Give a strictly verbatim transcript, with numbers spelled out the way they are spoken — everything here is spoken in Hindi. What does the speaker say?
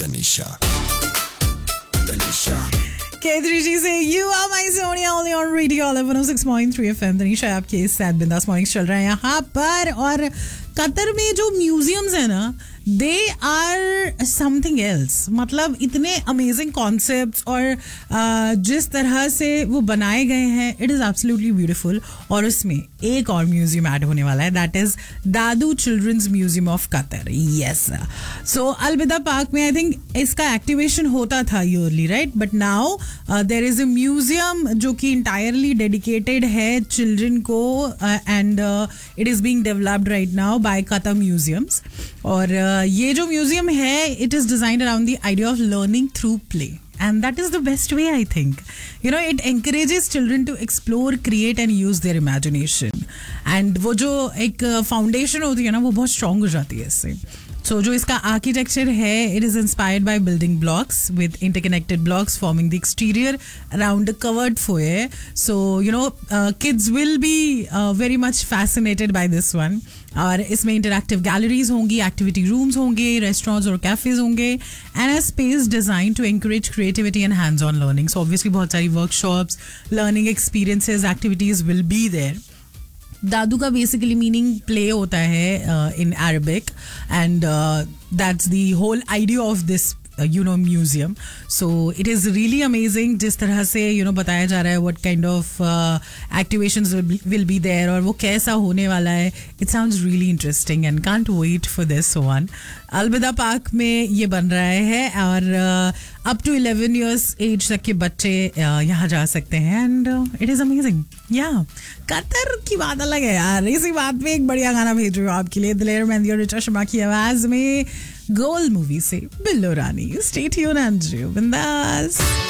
Tanisha. Tanisha. K three G से You Are My Sonia only on Radio one oh six point three F M. Tanisha आपके साथ बिंदास मॉर्निंग्स चल रहा है यहाँ पर. और कतर में जो म्यूजियम्स है ना, दे आर समथिंग एल्स. मतलब इतने अमेजिंग कॉन्सेप्ट्स और uh, जिस तरह से वो बनाए गए हैं, इट इज़ एब्सोल्युटली ब्यूटीफुल. और उसमें एक और म्यूजियम ऐड होने वाला है, that is Dadu children's museum of Qatar. Yes, सो अलविदा पार्क में आई थिंक इसका एक्टिवेशन होता था yearly, right? But now there is a museum जो कि इंटायरली डेडिकेटेड है चिल्ड्रन को, and it is being developed right now bye Qatar museums. और uh, ये जो म्यूजियम है, it is designed around the idea of learning through play. And that is the best way, I think. You know, it encourages children to explore, create and use their imagination. And वो जो एक foundation होती है ना, वो बहुत strong हो जाती है इससे. So जो इसका architecture है, it is inspired by building blocks with interconnected blocks forming the exterior around a covered foyer. So, you know, uh, kids will be uh, very much fascinated by this one. और इसमें इंटरैक्टिव गैलरीज होंगी, एक्टिविटी रूम्स होंगे, रेस्टोरेंट्स और कैफेज होंगे, and a space design to encourage creativity and hands on learning. So obviously बहुत सारी workshops, learning experiences, activities will be there. दादू का बेसिकली मीनिंग प्ले होता है in Arabic, and that's the whole idea of this you know museum. So it is really amazing जिस तरह से you know बताया जा रहा है what kind of uh, activations will be, will be there और वो कैसा होने वाला है. It sounds really interesting and can't wait for this one. अलविदा पार्क में ये बन रहा है और up to eleven years as तक के बच्चे uh, यहाँ जा सकते हैं, एंड इट इज़ अमेजिंग. या कतर की बात अलग है यार. इसी बात पे एक बढ़िया गाना भेज रही हूँ आपके लिए, दिलेर मेहंदी और ऋचा शर्मा की आवाज में, गोल मूवी से बिल्लो रानी. स्टे ट्यून्ड एंड बिंदास.